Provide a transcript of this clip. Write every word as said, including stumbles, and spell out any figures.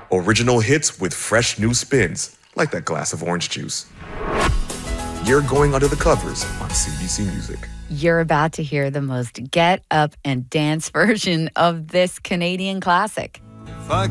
Original hits with fresh new spins, like that glass of orange juice. You're going under the covers on C B C Music. You're about to hear the most get up and dance version of this Canadian classic.